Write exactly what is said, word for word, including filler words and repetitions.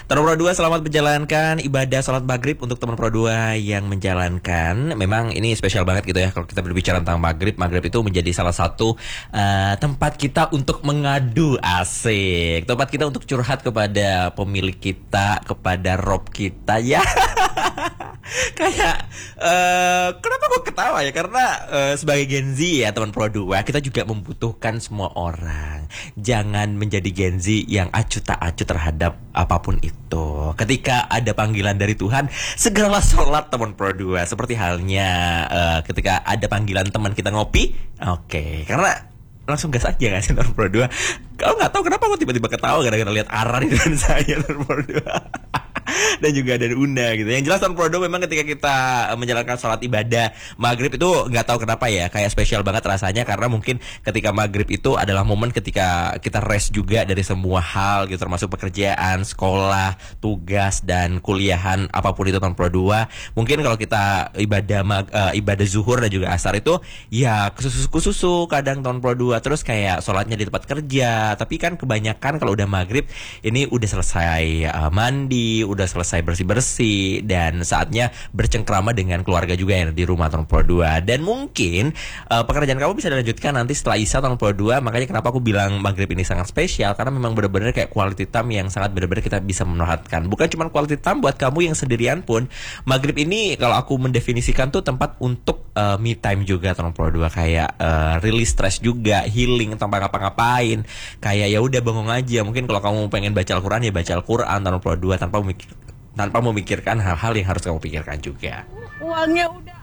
Teman Pro dua, selamat menjalankan ibadah sholat maghrib untuk teman Pro dua yang menjalankan. Memang ini spesial banget gitu ya kalau kita berbicara tentang maghrib. Maghrib itu menjadi salah satu uh, tempat kita untuk mengadu, asik. Tempat kita untuk curhat kepada pemilik kita, kepada Rob kita ya. Kayak uh, kenapa gue ketawa ya? Karena uh, sebagai Gen Z ya teman Pro dua, kita juga membutuhkan semua orang. Jangan menjadi Gen Z yang acuh tak acuh terhadap apapun itu. Ketika ada panggilan dari Tuhan, segeralah sholat teman Pro dua. Seperti halnya uh, ketika ada panggilan teman kita ngopi, oke, okay. Karena langsung gas aja gak sih teman Pro dua. Kau gak tahu kenapa aku tiba-tiba ketawa gara-gara lihat Ara di depan saya teman Pro dua. Dan juga ada Unda gitu. Yang jelas teman Pro dua, memang ketika kita menjalankan sholat ibadah maghrib itu nggak tahu kenapa ya, kayak spesial banget rasanya. Karena mungkin ketika maghrib itu adalah momen ketika kita rest juga dari semua hal gitu, termasuk pekerjaan, sekolah, tugas, dan kuliahan apapun itu teman Pro dua. Mungkin kalau kita ibadah mag, uh, ibadah zuhur dan juga asar itu ya kesusu-kesusu kadang teman Pro dua. Terus kayak sholatnya di tempat kerja. Tapi kan kebanyakan kalau udah maghrib ini udah selesai uh, mandi, udah selesai bersih-bersih, dan saatnya bercengkrama dengan keluarga juga yang di rumah teman Pro dua. Dan mungkin uh, pekerjaan kamu bisa dilanjutkan nanti setelah Isya teman Pro dua. Makanya kenapa aku bilang maghrib ini sangat spesial, karena memang benar-benar kayak quality time yang sangat benar-benar kita bisa memanfaatkan. Bukan cuma quality time buat kamu yang sendirian pun, maghrib ini kalau aku mendefinisikan tuh tempat untuk uh, me time juga teman Pro dua. Kayak uh, release stress juga, healing tanpa ngapa-ngapain. Kayak ya udah bengong aja. Mungkin kalau kamu pengen baca Al-Quran ya baca Al-Quran teman Pro dua tanpa memikir tanpa memikirkan hal-hal yang harus kamu pikirkan juga. Uangnya udah